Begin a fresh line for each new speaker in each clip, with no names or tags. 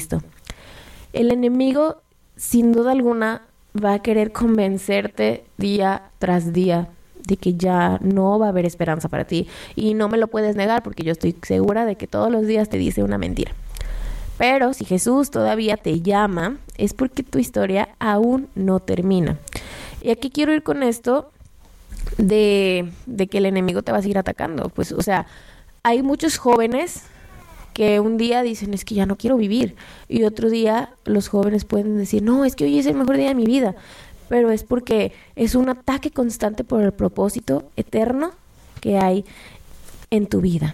El enemigo, sin duda alguna, va a querer convencerte día tras día de que ya no va a haber esperanza para ti. Y no me lo puedes negar porque yo estoy segura de que todos los días te dice una mentira. Pero si Jesús todavía te llama, es porque tu historia aún no termina. Y aquí quiero ir con esto de que el enemigo te va a seguir atacando. Pues, o sea, hay muchos jóvenes que un día dicen, es que ya no quiero vivir. Y otro día los jóvenes pueden decir, no, es que hoy es el mejor día de mi vida. Pero es porque es un ataque constante por el propósito eterno que hay en tu vida.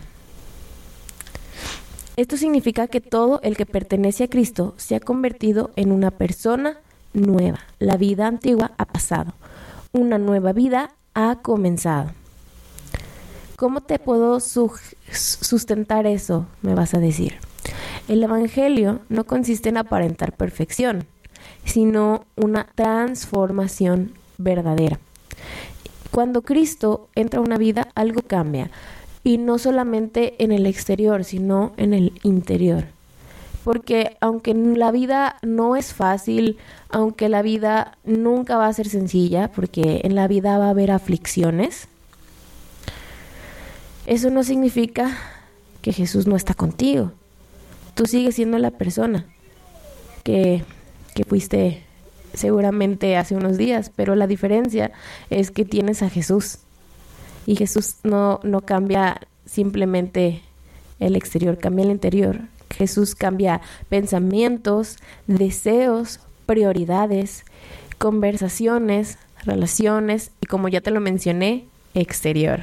Esto significa que todo el que pertenece a Cristo se ha convertido en una persona nueva. La vida antigua ha pasado. Una nueva vida ha comenzado. ¿Cómo te puedo sustentar eso? Me vas a decir. El Evangelio no consiste en aparentar perfección, sino una transformación verdadera. Cuando Cristo entra a una vida, algo cambia. Y no solamente en el exterior, sino en el interior. Porque aunque la vida no es fácil, aunque la vida nunca va a ser sencilla, porque en la vida va a haber aflicciones, eso no significa que Jesús no está contigo. Tú sigues siendo la persona que fuiste seguramente hace unos días, pero la diferencia es que tienes a Jesús. Y Jesús no cambia simplemente el exterior, cambia el interior. Jesús cambia pensamientos, deseos, prioridades, conversaciones, relaciones y, como ya te lo mencioné, exterior.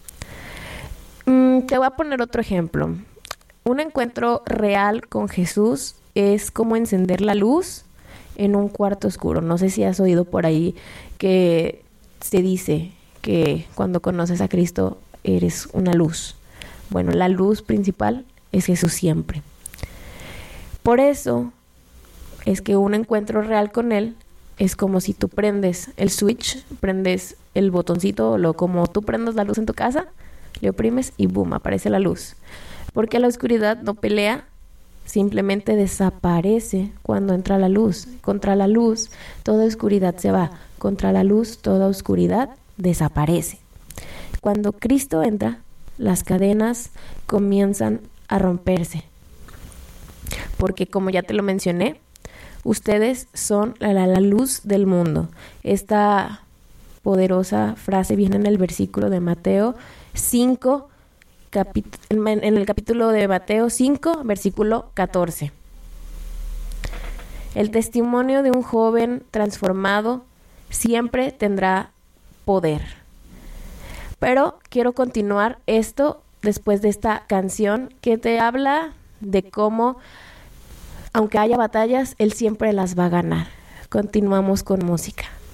Te voy a poner otro ejemplo. Un encuentro real con Jesús es como encender la luz en un cuarto oscuro. No sé si has oído por ahí que se dice que cuando conoces a Cristo eres una luz. Bueno, la luz principal es Jesús siempre. Por eso es que un encuentro real con Él es como si tú prendes el switch, prendes el botoncito, como tú prendes la luz en tu casa, le oprimes y boom, aparece la luz. Porque la oscuridad no pelea, simplemente desaparece cuando entra la luz. Contra la luz, toda oscuridad se va. Contra la luz, toda oscuridad desaparece. Cuando Cristo entra, las cadenas comienzan a romperse. Porque, como ya te lo mencioné, ustedes son la luz del mundo. Esta poderosa frase viene en el versículo de Mateo 5, en el capítulo de Mateo 5, versículo 14. El testimonio de un joven transformado siempre tendrá poder. Pero quiero continuar esto después de esta canción que te habla de cómo, aunque haya batallas, Él siempre las va a ganar. Continuamos con música.